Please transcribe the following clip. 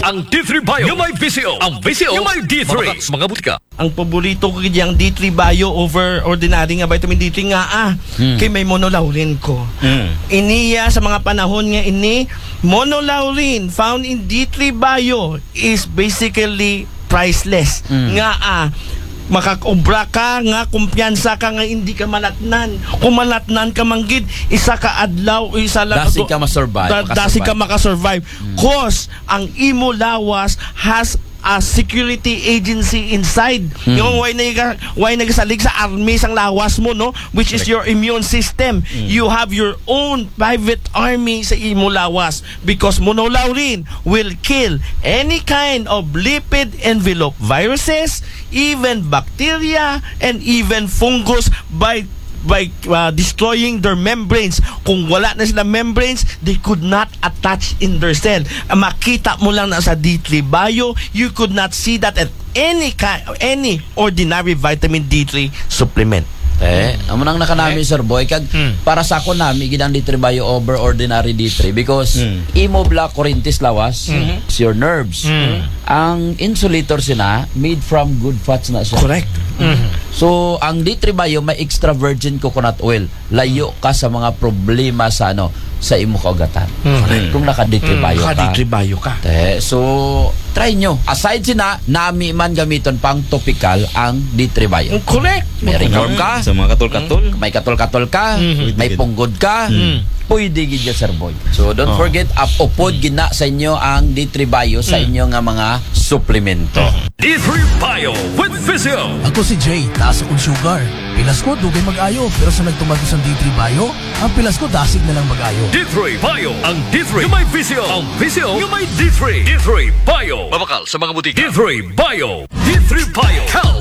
ang D3 Bio. Yung may VCO. Ang VCO, yung may D3. Mga butika. Ang paborito ko yung D3 Bio over ordinary nga vitamin D3 nga kay may monolaurin ko. Iniya sa mga panahon nga ini, monolaurin found in D3 Bio is basically priceless. Nga makakobra ka nga, kumpiyansa ka nga hindi ka malatnan. Kung malatnan ka manggid, isa ka adlaw, isa lang Dasi ka ma-survive. dasi ka makasurvive. Cause ang imo lawas has a security agency inside. Yung why nagasalig sa army sang lawas mo, no, which is your immune system. You have your own private army sa imo lawas because monolaurin will kill any kind of lipid envelope viruses, even bacteria, and even fungus by destroying their membranes. Kung wala na sila membranes, they could not attach in their cell. Makita mo lang na sa D3 Bio, you could not see that at any ordinary vitamin D3 supplement. Amo nang nakanami Sir Boy kag para sa ako nami gidang D3 Bio over ordinary D3 because imo black corintis lawas it's your nerves. Ang insulator sina made from good fats na siya. Correct. So ang D3 Bio may extra virgin coconut oil. Layo ka sa mga problema sa sa imo kaugatan. Kung naka D3 Bio ka. D3 Bio ka. So try nyo. Aside sina nami man gamiton pang topical ang D3 Bio. Correct. May ringworm ka, sa mga katol-katol. may katol-katol ka, may punggod ka, pwede gid ya Sir Boy. So don't forget upod gina sa inyo ang D3 Bio sa inyo nga mga suplemento. D3 Bio with Physio. Ako si Jay, taas akong sugar. Pilas ko, dugay mag-ayo. Pero sa nagtumagos ang D3 Bio, ang pilas ko, dasig na lang mag-ayo. D3 Bio. Ang D3 yung may VCO. Ang VCO yung may D3. D3 Bio. Mabakal sa mga butika. D3 Bio. D3 Bio. Health